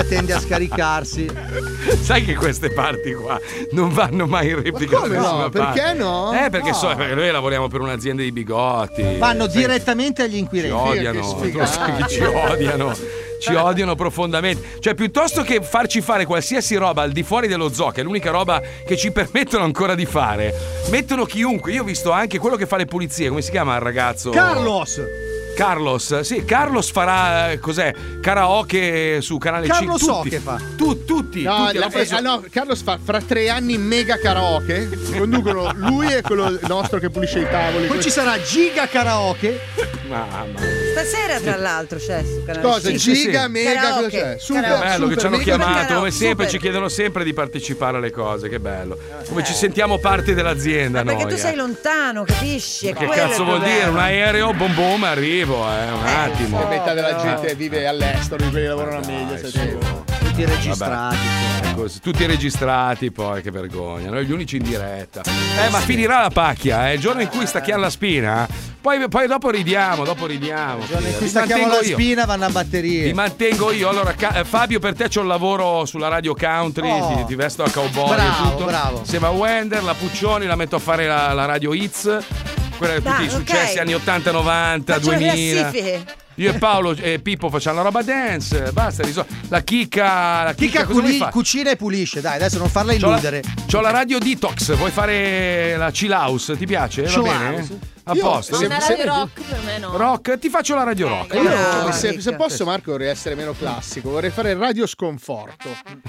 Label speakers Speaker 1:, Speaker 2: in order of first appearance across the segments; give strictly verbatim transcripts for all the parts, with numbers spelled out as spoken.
Speaker 1: tende a scaricarsi.
Speaker 2: Sai che queste parti qua non vanno mai in replica.
Speaker 3: Ma come no? Perché no?
Speaker 2: Eh, perché,
Speaker 3: no.
Speaker 2: So, perché noi lavoriamo per un'azienda di bigotti.
Speaker 1: Vanno
Speaker 2: Sai,
Speaker 1: direttamente agli inquirenti.
Speaker 2: Ci odiano, che ci odiano. Ci odiano profondamente. Cioè, piuttosto che farci fare qualsiasi roba al di fuori dello zoo, che è l'unica roba che ci permettono ancora di fare, mettono chiunque. Io ho visto anche quello che fa le pulizie. Come si chiama il ragazzo?
Speaker 1: Carlos.
Speaker 2: Carlos, sì, Carlos farà eh, cos'è? Karaoke su canale
Speaker 1: Carlos
Speaker 2: cinque.
Speaker 1: so che fa.
Speaker 2: Tu, tutti,
Speaker 3: No,
Speaker 2: tutti
Speaker 3: la,
Speaker 2: preso...
Speaker 3: eh, no, Carlos fa fra tre anni mega karaoke. Conducono lui e quello nostro che pulisce i tavoli.
Speaker 1: Poi ci sarà Giga Karaoke.
Speaker 2: Mamma.
Speaker 4: Stasera, tra l'altro, c'è su canale
Speaker 3: Cosa?
Speaker 4: cinque.
Speaker 2: Sì,
Speaker 3: Giga,
Speaker 2: sì.
Speaker 3: mega,
Speaker 4: Karaoke.
Speaker 3: cosa c'è? Super,
Speaker 4: Karaoke.
Speaker 2: Bello che ci hanno
Speaker 3: mega,
Speaker 2: chiamato,
Speaker 4: karaoke,
Speaker 2: come sempre
Speaker 4: super.
Speaker 2: ci chiedono sempre di partecipare alle cose, che bello. Come ci sentiamo parte dell'azienda
Speaker 4: Ma perché
Speaker 2: noi.
Speaker 4: tu sei
Speaker 2: eh.
Speaker 4: lontano, capisci? È
Speaker 2: Che
Speaker 4: quello
Speaker 2: cazzo
Speaker 4: il
Speaker 2: vuol
Speaker 4: problema.
Speaker 2: dire? Un aereo, bom bom, arrivo, eh, un attimo.
Speaker 3: La metà della gente vive all'estero, quelli che lavorano a meglio.
Speaker 2: Dai,
Speaker 3: sai,
Speaker 2: su.
Speaker 1: Tutti registrati.
Speaker 2: Vabbè, così, tutti registrati poi, che vergogna. Noi gli unici in diretta. Eh, ma finirà la pacchia, eh. Il giorno in cui stacchiamo la spina, poi, poi dopo ridiamo, dopo ridiamo.
Speaker 1: Il giorno in cui
Speaker 2: Vi
Speaker 1: stacchiamo
Speaker 2: mantengo
Speaker 1: la
Speaker 2: io.
Speaker 1: spina vanno a batterie.
Speaker 2: Ti mantengo io. Allora, Ca- eh, Fabio, per te c'ho il lavoro sulla radio country.
Speaker 1: Oh.
Speaker 2: Ti, ti vesto a cowboy
Speaker 1: Bravo,
Speaker 2: e tutto.
Speaker 1: bravo.
Speaker 2: Insieme a Wender, la Puccioni, la metto a fare la, la radio hits. Quella, tutti
Speaker 4: Ah,
Speaker 2: i
Speaker 4: ok.
Speaker 2: successi anni ottanta, novanta,
Speaker 4: Faccio le
Speaker 2: duemila.
Speaker 4: classifiche.
Speaker 2: Io e Paolo e Pippo facciamo la roba dance. Basta, risol- la chicca. La chicca,
Speaker 1: Chicca
Speaker 2: cosa vuoi
Speaker 1: culi-
Speaker 2: fare?
Speaker 1: cucina e pulisce, dai, adesso non farla
Speaker 2: C'ho la,
Speaker 1: illudere.
Speaker 2: c'ho la radio detox, vuoi fare la chill house? Ti piace? Va
Speaker 1: Chill
Speaker 2: bene?
Speaker 1: house?
Speaker 2: A
Speaker 3: Io-
Speaker 2: posto.
Speaker 3: se-
Speaker 5: Una
Speaker 3: se-
Speaker 5: radio rock per me no.
Speaker 2: Rock, ti faccio la radio rock.
Speaker 3: Io,
Speaker 4: Brava,
Speaker 3: se,
Speaker 4: Ricca.
Speaker 3: se posso, Marco, vorrei essere meno classico. Vorrei fare radio sconforto.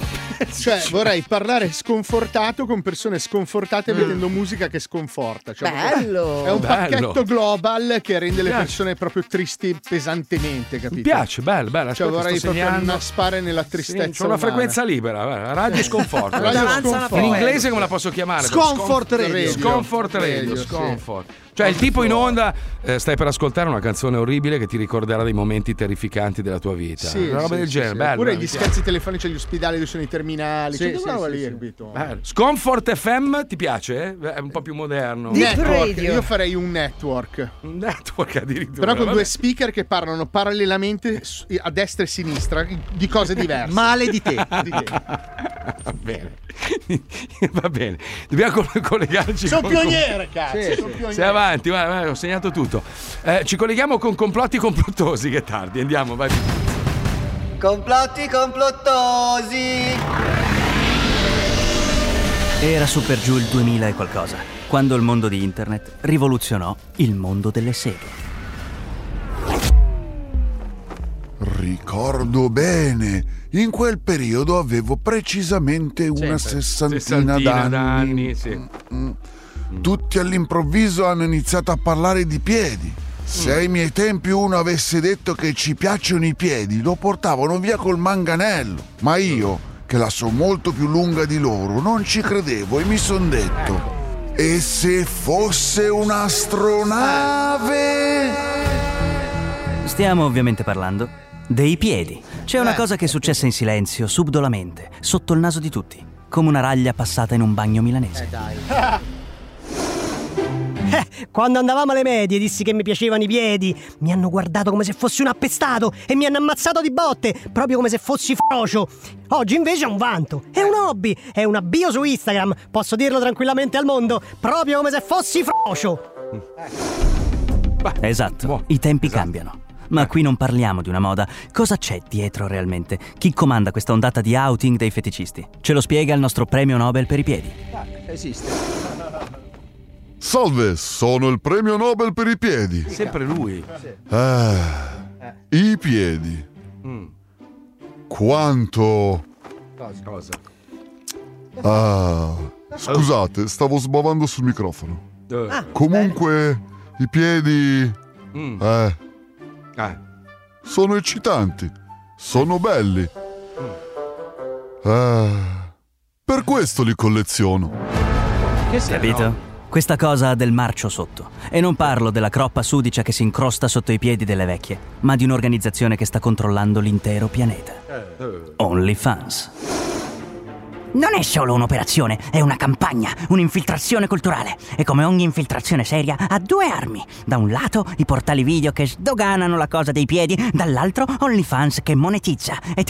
Speaker 3: Cioè, vorrei parlare sconfortato con persone sconfortate mettendo musica che sconforta. Cioè,
Speaker 4: Bello.
Speaker 3: è un
Speaker 2: Bello.
Speaker 3: pacchetto global che rende le
Speaker 2: Piace.
Speaker 3: persone proprio tristi pesantemente, capito?
Speaker 2: Mi piace, bello, bello.
Speaker 3: Cioè,
Speaker 2: Aspetta,
Speaker 3: vorrei
Speaker 2: sto
Speaker 3: proprio
Speaker 2: segnando.
Speaker 3: annaspare nella
Speaker 2: Sì,
Speaker 3: tristezza.
Speaker 2: c'ho una
Speaker 3: umana.
Speaker 2: frequenza libera, guarda, radio sconforto.
Speaker 3: Radio
Speaker 4: Avanza una
Speaker 3: sconforto.
Speaker 2: In
Speaker 4: frequenza.
Speaker 2: inglese come la posso chiamare?
Speaker 1: Scomfort Radio.
Speaker 2: Scomfort Radio,
Speaker 3: Radio, sì.
Speaker 2: Scomfort. Cioè il tipo in onda, eh, stai per ascoltare una canzone orribile che ti ricorderà dei momenti terrificanti della tua vita.
Speaker 3: Sì,
Speaker 2: una roba
Speaker 3: sì,
Speaker 2: del
Speaker 3: sì,
Speaker 2: genere,
Speaker 3: sì.
Speaker 2: bello.
Speaker 3: Oppure
Speaker 2: bello,
Speaker 3: gli
Speaker 2: mi piace.
Speaker 3: scherzi telefonici agli ospedali dove sono i terminali.
Speaker 1: Sì,
Speaker 3: C'è
Speaker 1: sì,
Speaker 3: quella roba
Speaker 1: sì,
Speaker 3: lì,
Speaker 1: sì.
Speaker 3: capito?
Speaker 2: Bello. Scomfort F M ti piace? È un po' più moderno.
Speaker 4: Deep
Speaker 3: Network.
Speaker 4: Radio.
Speaker 3: Io farei un network.
Speaker 2: Un network addirittura.
Speaker 3: Però con
Speaker 2: vabbè.
Speaker 3: due speaker che parlano parallelamente su- a destra e sinistra di cose diverse.
Speaker 1: Male di te.
Speaker 3: Di te.
Speaker 2: Va bene. Va bene. Dobbiamo co- collegarci
Speaker 3: Sono
Speaker 2: con-
Speaker 3: pioniere, cazzo.
Speaker 1: Sì,
Speaker 3: sono
Speaker 1: sì.
Speaker 3: pioniere.
Speaker 2: Sei avanti, vai, vai, ho segnato tutto. Eh, ci colleghiamo con complotti complottosi, che tardi. Andiamo, vai.
Speaker 6: Complotti complottosi.
Speaker 7: Era su per giù il duemila e qualcosa, quando il mondo di internet rivoluzionò il mondo delle seghe.
Speaker 8: Ricordo bene, in quel periodo avevo precisamente una sessantina,
Speaker 2: Sessantina
Speaker 8: d'anni.
Speaker 2: d'anni, sì.
Speaker 8: Mm. Tutti all'improvviso hanno iniziato a parlare di piedi. Se ai miei tempi uno avesse detto che ci piacciono i piedi, lo portavano via col manganello. Ma io, che la so molto più lunga di loro, non ci credevo e mi son detto: e se fosse un'astronave?
Speaker 7: Stiamo ovviamente parlando dei piedi. C'è una cosa che è successa in silenzio, subdolamente, sotto il naso di tutti, come una raglia passata in un bagno milanese.
Speaker 9: Quando andavamo alle medie dissi che mi piacevano i piedi. Mi hanno guardato come se fossi un appestato e mi hanno ammazzato di botte, proprio come se fossi frocio. Oggi invece è un vanto, è un hobby, è una bio su Instagram. Posso dirlo tranquillamente al mondo, proprio come se fossi frocio.
Speaker 7: Esatto,
Speaker 2: Buono.
Speaker 7: i tempi cambiano. Ma qui non parliamo di una moda. Cosa c'è dietro realmente? Chi comanda questa ondata di outing dei feticisti? Ce lo spiega il nostro premio Nobel per i piedi.
Speaker 1: Esiste.
Speaker 8: Salve, sono il premio Nobel per i piedi.
Speaker 2: Sempre lui.
Speaker 8: Eh, i piedi.
Speaker 2: Mm.
Speaker 8: Quanto...
Speaker 2: Cosa?
Speaker 8: Ah, scusate, stavo sbavando sul microfono.
Speaker 2: Eh.
Speaker 8: Comunque, i piedi...
Speaker 2: Mm.
Speaker 8: Eh,
Speaker 2: Ah.
Speaker 8: sono eccitanti. Sono belli. Eh, per questo li colleziono.
Speaker 7: Capito? Questa cosa ha del marcio sotto. E non parlo della croppa sudicia che si incrosta sotto i piedi delle vecchie, ma di un'organizzazione che sta controllando l'intero pianeta. OnlyFans.
Speaker 9: Non è solo un'operazione, è una campagna, un'infiltrazione culturale. E come ogni infiltrazione seria ha due armi. Da un lato i portali video che sdoganano la cosa dei piedi, dall'altro OnlyFans che monetizza. E